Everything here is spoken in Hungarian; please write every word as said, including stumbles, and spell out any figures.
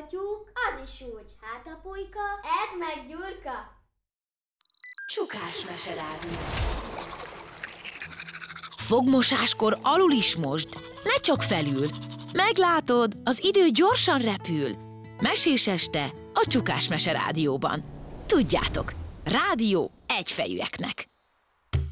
a tyúk, az is úgy. Hát a pulyka, edd meg Gyurka. Csukás meserádió. Fogmosáskor alul is mosd, ne csak felül. Meglátod, az idő gyorsan repül. Mesés este a Csukás Mese Rádióban. Tudjátok, rádió egyfejűeknek.